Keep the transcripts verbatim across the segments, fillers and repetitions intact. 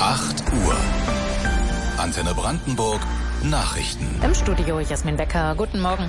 acht Uhr. Antenne Brandenburg Nachrichten. Im Studio Jasmin Becker. Guten Morgen.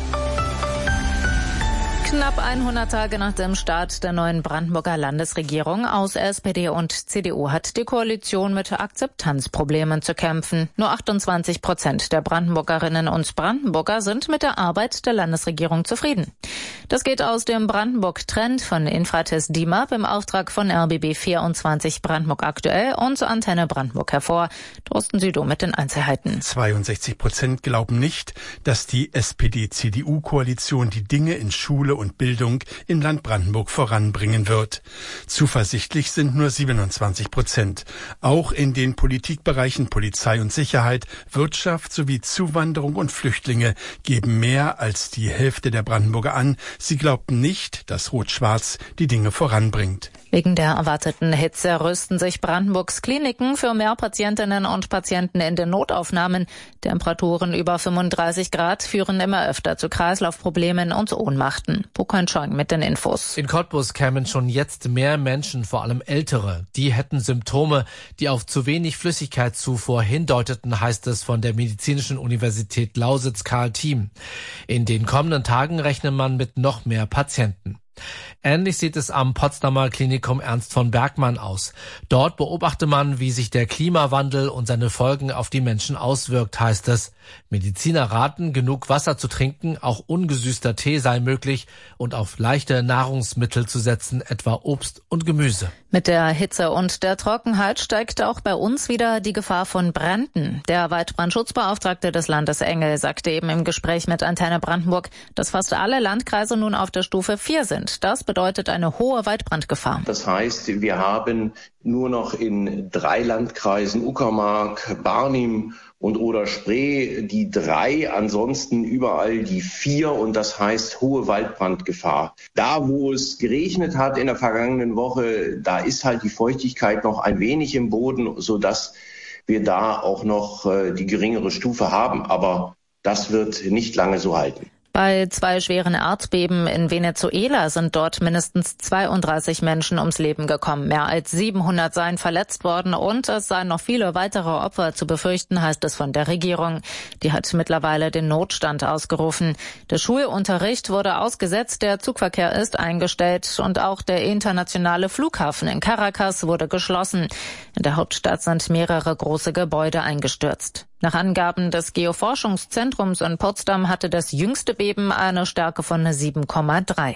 Knapp hundert Tage nach dem Start der neuen Brandenburger Landesregierung aus S P D und C D U hat die Koalition mit Akzeptanzproblemen zu kämpfen. Nur achtundzwanzig Prozent der Brandenburgerinnen und Brandenburger sind mit der Arbeit der Landesregierung zufrieden. Das geht aus dem Brandenburg-Trend von Infratest D I M A P im Auftrag von R B B vierundzwanzig Brandenburg aktuell und Antenne Brandenburg hervor. Thorsten Südow mit den Einzelheiten. zweiundsechzig Prozent glauben nicht, dass die S P D C D U-Koalition die Dinge in Schule und Bildung im Land Brandenburg voranbringen wird. Zuversichtlich sind nur siebenundzwanzig Prozent. Auch in den Politikbereichen Polizei und Sicherheit, Wirtschaft sowie Zuwanderung und Flüchtlinge geben mehr als die Hälfte der Brandenburger an, sie glaubten nicht, dass Rot-Schwarz die Dinge voranbringt. Wegen der erwarteten Hitze rüsten sich Brandenburgs Kliniken für mehr Patientinnen und Patienten in den Notaufnahmen. Temperaturen über fünfunddreißig Grad führen immer öfter zu Kreislaufproblemen und Ohnmachten. Bukan Chong mit den Infos. In Cottbus kämen schon jetzt mehr Menschen, vor allem Ältere. Die hätten Symptome, die auf zu wenig Flüssigkeitszufuhr hindeuteten, heißt es von der Medizinischen Universität Lausitz Karl Thiem. In den kommenden Tagen rechnet man mit noch mehr Patienten. Ähnlich sieht es am Potsdamer Klinikum Ernst von Bergmann aus. Dort beobachte man, wie sich der Klimawandel und seine Folgen auf die Menschen auswirkt, heißt es. Mediziner raten, genug Wasser zu trinken, auch ungesüßter Tee sei möglich und auf leichte Nahrungsmittel zu setzen, etwa Obst und Gemüse. Mit der Hitze und der Trockenheit steigt auch bei uns wieder die Gefahr von Bränden. Der Waldbrandschutzbeauftragte des Landes Engel sagte eben im Gespräch mit Antenne Brandenburg, dass fast alle Landkreise nun auf der Stufe vier sind. Das bedeutet eine hohe Waldbrandgefahr. Das heißt, wir haben nur noch in drei Landkreisen, Uckermark, Barnim und Oder-Spree, die drei, ansonsten überall die vier und das heißt hohe Waldbrandgefahr. Da, wo es geregnet hat in der vergangenen Woche, da ist halt die Feuchtigkeit noch ein wenig im Boden, sodass wir da auch noch äh, die geringere Stufe haben, aber das wird nicht lange so halten. Bei zwei schweren Erdbeben in Venezuela sind dort mindestens zweiunddreißig Menschen ums Leben gekommen. Mehr als siebenhundert seien verletzt worden und es seien noch viele weitere Opfer zu befürchten, heißt es von der Regierung. Die hat mittlerweile den Notstand ausgerufen. Der Schulunterricht wurde ausgesetzt, der Zugverkehr ist eingestellt und auch der internationale Flughafen in Caracas wurde geschlossen. In der Hauptstadt sind mehrere große Gebäude eingestürzt. Nach Angaben des Geoforschungszentrums in Potsdam hatte das jüngste Beben eine Stärke von sieben Komma drei.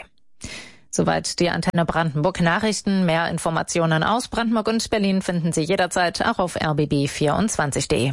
Soweit die Antenne Brandenburg Nachrichten. Mehr Informationen aus Brandenburg und Berlin finden Sie jederzeit auch auf r b b vierundzwanzig punkt d e.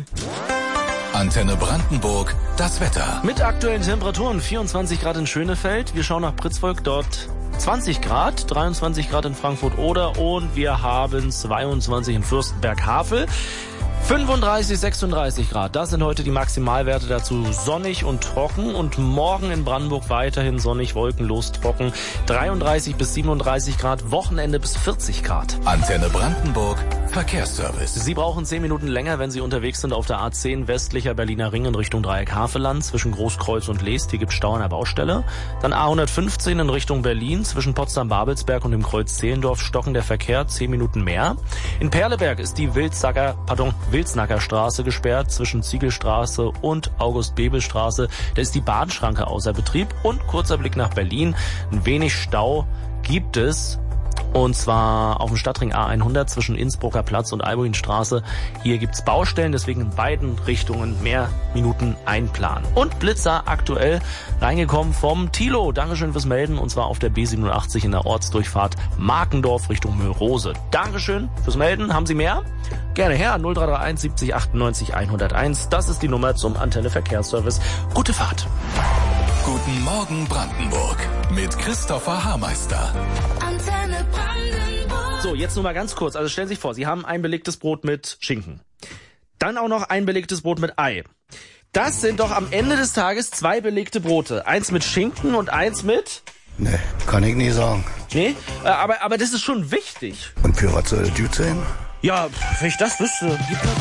Antenne Brandenburg, das Wetter. Mit aktuellen Temperaturen vierundzwanzig Grad in Schönefeld. Wir schauen nach Pritzvolk, dort zwanzig Grad, dreiundzwanzig Grad in Frankfurt-Oder und wir haben zweiundzwanzig in Fürstenberg-Havel. fünfunddreißig, sechsunddreißig Grad, das sind heute die Maximalwerte, dazu sonnig und trocken und morgen in Brandenburg weiterhin sonnig, wolkenlos, trocken, dreiunddreißig bis siebenunddreißig Grad, Wochenende bis vierzig Grad. Antenne Brandenburg, Verkehrsservice. Sie brauchen zehn Minuten länger, wenn Sie unterwegs sind auf der A zehn westlicher Berliner Ring in Richtung Dreieck-Havelland zwischen Großkreuz und Leest, hier gibt's Stau an der Baustelle. Dann A hundertfünfzehn in Richtung Berlin zwischen Potsdam-Babelsberg und dem Kreuz Zehlendorf stocken der Verkehr zehn Minuten mehr. In Perleberg ist die Wilsacker, pardon, Wilsnacker Straße gesperrt zwischen Ziegelstraße und August-Bebel-Straße. Da ist die Bahnschranke außer Betrieb. Und kurzer Blick nach Berlin. Ein wenig Stau gibt es. Und zwar auf dem Stadtring A hundert zwischen Innsbrucker Platz und Albuinstraße. Hier gibt's Baustellen, deswegen in beiden Richtungen mehr Minuten einplanen. Und Blitzer aktuell reingekommen vom Thilo. Dankeschön fürs Melden. Und zwar auf der B siebenundachtzig in der Ortsdurchfahrt Markendorf Richtung Mörose. Dankeschön fürs Melden. Haben Sie mehr? Gerne her. null drei drei eins siebzig achtundneunzig hunderteins. Das ist die Nummer zum Antenne Verkehrsservice. Gute Fahrt. Guten Morgen Brandenburg mit Christopher Haarmeister. Antenne Brandenburg. So, jetzt nur mal ganz kurz. Also stellen Sie sich vor, Sie haben ein belegtes Brot mit Schinken. Dann auch noch ein belegtes Brot mit Ei. Das sind doch am Ende des Tages zwei belegte Brote. Eins mit Schinken und eins mit... Nee, kann ich nie sagen. Nee, äh, aber, aber das ist schon wichtig. Und für was soll das gut sein? Ja, wenn ich das wüsste.